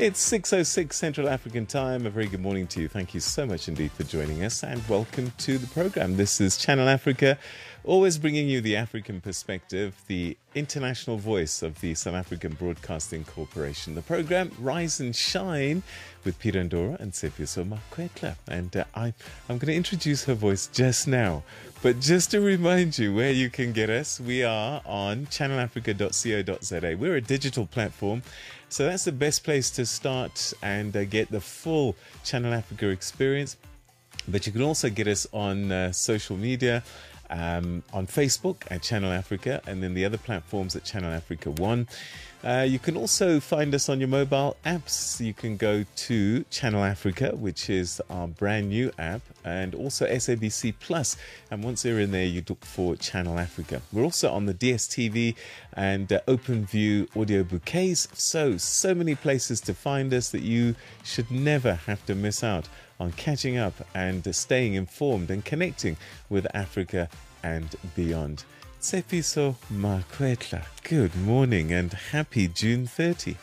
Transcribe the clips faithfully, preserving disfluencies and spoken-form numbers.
It's six oh six Central African time. A very good morning to you. Thank you so much indeed for joining us and welcome to the program. This is Channel Africa, always bringing you the African perspective, the international voice of the South African Broadcasting Corporation. The program Rise and Shine with Peter Ndoro and Tshepiso Makwetla. And uh, I, I'm going to introduce her voice just now. But just to remind you where you can get us, we are on channel africa dot co dot za. We're a digital platform, so that's the best place to start and uh, get the full Channel Africa experience. But you can also get us on uh, social media, um, on Facebook at Channel Africa, and then the other platforms at Channel Africa One. Uh, you can also find us on your mobile apps. You can go to Channel Africa, which is our brand new app, and also S A B C Plus. And once you're in there, you look for Channel Africa. We're also on the D S T V and uh, OpenView audio bouquets. So, so many places to find us that you should never have to miss out on catching up and uh, staying informed and connecting with Africa and beyond. Tshepiso Makwetla, good morning and happy June thirtieth.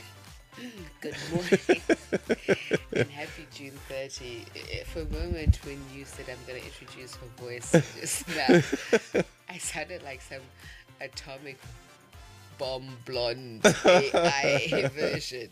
Good morning and happy June thirtieth. For a moment when you said I'm going to introduce her voice just now, I sounded like some atomic bomb blonde A I version.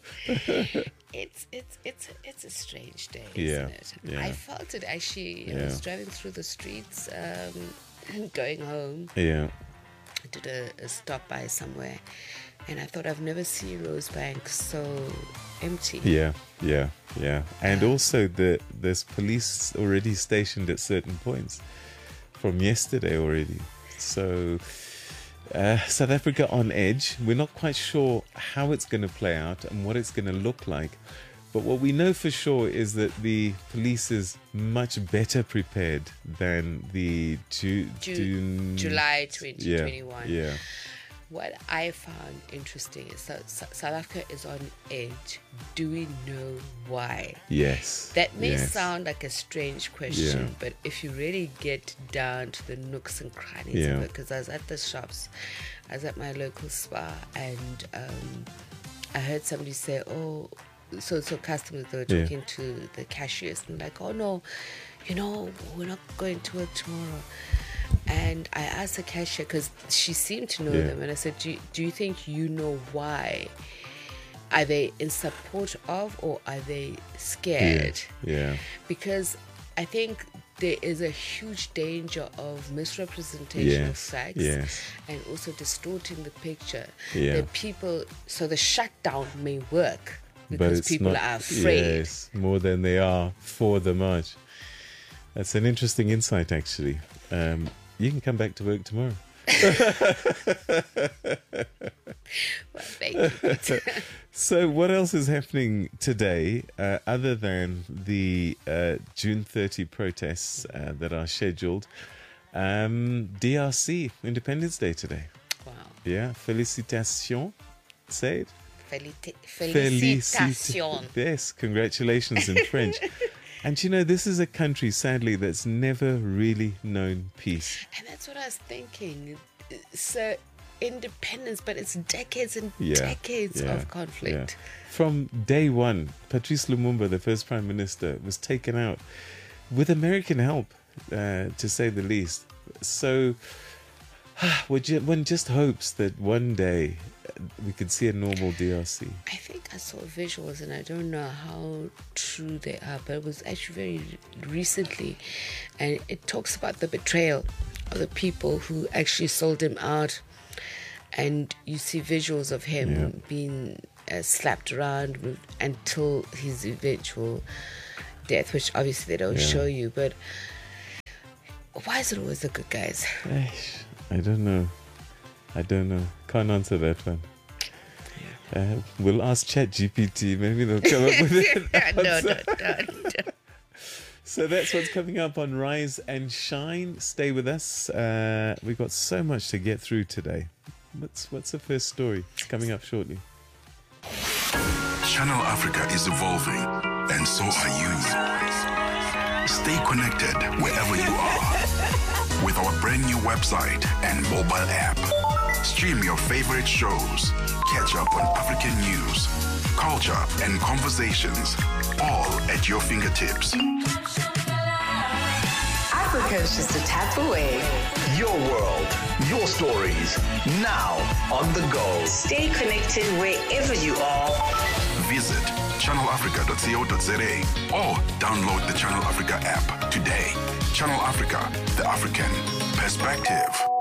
It's it's it's it's a strange day, isn't Yeah, it? yeah. I felt it actually. Yeah. I was driving through the streets, um, going home. Yeah, I did a, a stop by somewhere, and I thought I've never seen Rosebank so empty. yeah, yeah, yeah. And also the there's police already stationed at certain points from yesterday already. So uh, South Africa on edge. We're not quite sure how it's going to play out and what it's going to look like. But what we know for sure is that the police is much better prepared than the Ju- Ju- June, July twenty twenty-one. Yeah, yeah. What I found interesting is that S- South Africa is on edge. Do we know why? Yes. That may yes. sound like a strange question, Yeah. but if you really get down to the nooks and crannies Yeah. of it, because I was at the shops, I was at my local spa, and um, I heard somebody say, oh, so so customers, they were Yeah. talking to the cashiers, and like, oh no, you know, we're not going to work tomorrow. And I asked the cashier, because she seemed to know Yeah. them, and I said, do you, do you think you know why? Are they in support of, or are they scared? Yeah. yeah. Because I think there is a huge danger of misrepresentation of Yes, facts, yes. and also distorting the picture. Yeah. That people, so the shutdown may work But because it's people not, are afraid. Yes, more than they are for the march. That's an interesting insight, actually. Um, you can come back to work tomorrow. Well, thank you. So what else is happening today uh, other than the uh, June thirtieth protests uh, that are scheduled? Um, D R C, Independence Day today. Wow. Yeah, félicitations. Say it. Felite- Félicita- Felicitation. Yes, congratulations in French. And you know, this is a country, sadly, that's never really known peace. And that's what I was thinking. So independence, but it's decades and Yeah, decades yeah, of conflict. yeah. From day one, Patrice Lumumba, the first prime minister, was taken out with American help, uh, to say the least. So one just hopes that one day we could see a normal D R C. I think I saw visuals, and I don't know how true they are, but it was actually very recently, and it talks about the betrayal of the people who actually sold him out, and you see visuals of him Yeah. being uh, slapped around with, until his eventual death, which obviously they don't Yeah. show you. But why is it always the good guys? Eish, I don't know. I don't know. Can't answer that one. Uh, we'll ask ChatGPT. Maybe they'll come up with it. no, no, no, no. So that's what's coming up on Rise and Shine. Stay with us. Uh, we've got so much to get through today. What's what's the first story? It's coming up shortly. Channel Africa is evolving, and so are you. Stay connected wherever you are with our brand new website and mobile app. Stream your favorite shows, catch up on African news, culture, culture, and conversations, all at your fingertips. Africa's just a tap away. Your world, your stories, now on the go. Stay connected wherever you are. Visit channel africa dot co dot za or download the Channel Africa app today. Channel Africa, the African perspective.